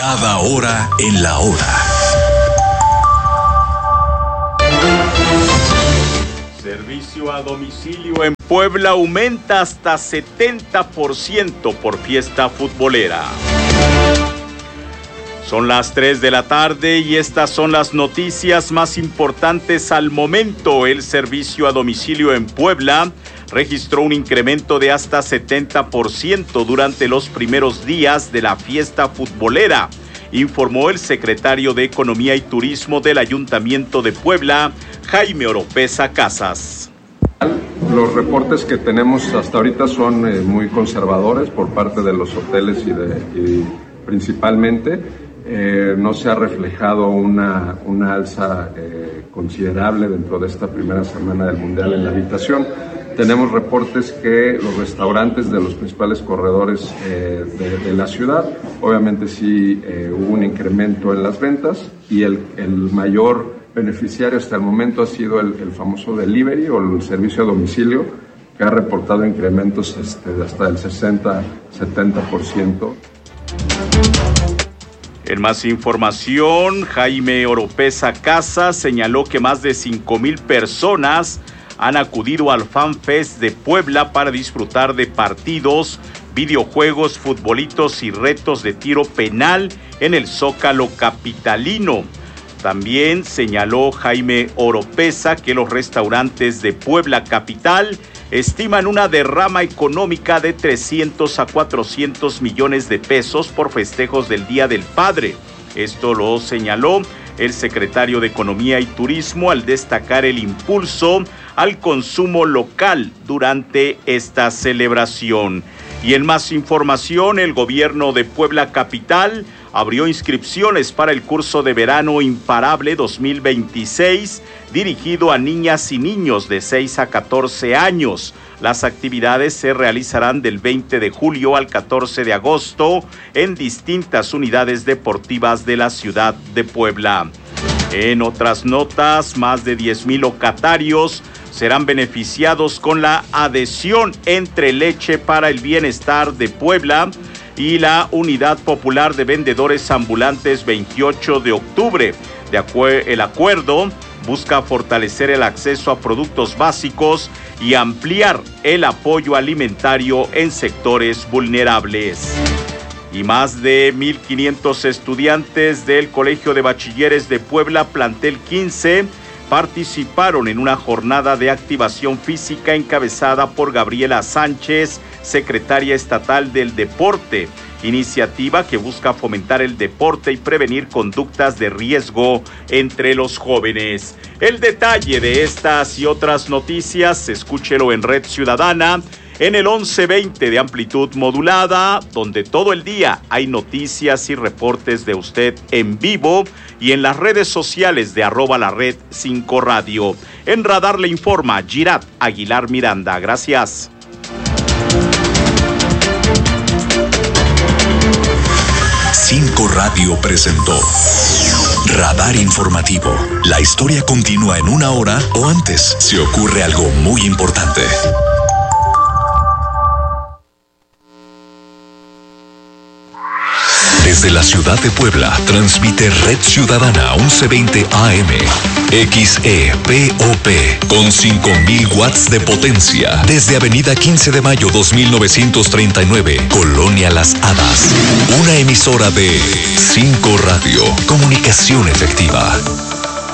Cada hora en la hora. Servicio a domicilio en Puebla aumenta hasta 70% por fiesta futbolera. Son las 3 de la tarde y estas son las noticias más importantes al momento. El servicio a domicilio en Puebla registró un incremento de hasta 70% durante los primeros días de la fiesta futbolera, informó el secretario de Economía y Turismo del Ayuntamiento de Puebla, Jaime Oropesa Casas. Los reportes que tenemos hasta ahorita son muy conservadores por parte de los hoteles y principalmente. No se ha reflejado una alza considerable dentro de esta primera semana del Mundial en la habitación. Tenemos reportes que los restaurantes de los principales corredores de la ciudad, obviamente sí hubo un incremento en las ventas y el mayor beneficiario hasta el momento ha sido el famoso delivery o el servicio a domicilio, que ha reportado incrementos de hasta el 60-70%. En más información, Jaime Oropesa Casas señaló que más de 5,000 personas han acudido al Fan Fest de Puebla para disfrutar de partidos, videojuegos, futbolitos y retos de tiro penal en el Zócalo capitalino. También señaló Jaime Oropesa que los restaurantes de Puebla capital estiman una derrama económica de 300 a 400 millones de pesos por festejos del Día del Padre. Esto lo señaló el secretario de Economía y Turismo al destacar el impulso al consumo local durante esta celebración. Y en más información, el gobierno de Puebla capital abrió inscripciones para el curso de verano Imparable 2026, dirigido a niñas y niños de 6 a 14 años. Las actividades se realizarán del 20 de julio al 14 de agosto en distintas unidades deportivas de la ciudad de Puebla. En otras notas, más de 10,000 locatarios serán beneficiados con la adhesión entre Leche para el Bienestar de Puebla y la Unidad Popular de Vendedores Ambulantes 28 de octubre. El acuerdo busca fortalecer el acceso a productos básicos y ampliar el apoyo alimentario en sectores vulnerables. Y más de 1,500 estudiantes del Colegio de Bachilleres de Puebla, plantel 15, participaron en una jornada de activación física encabezada por Gabriela Sánchez, secretaria estatal del deporte, iniciativa que busca fomentar el deporte y prevenir conductas de riesgo entre los jóvenes. El detalle de estas y otras noticias, escúchelo en Red Ciudadana, en el 1120 de amplitud modulada, donde todo el día hay noticias y reportes de usted en vivo, y en las redes sociales de @lared5radio. En Radar le informa Girat Aguilar Miranda. Gracias. Cinco Radio presentó Radar Informativo. La historia continúa en una hora o antes si ocurre algo muy importante. Desde la ciudad de Puebla, transmite Red Ciudadana 1120 AM, XEPOP, con 5,000 watts de potencia, desde Avenida 15 de Mayo 2939, Colonia Las Hadas. Una emisora de 5 Radio, comunicación efectiva.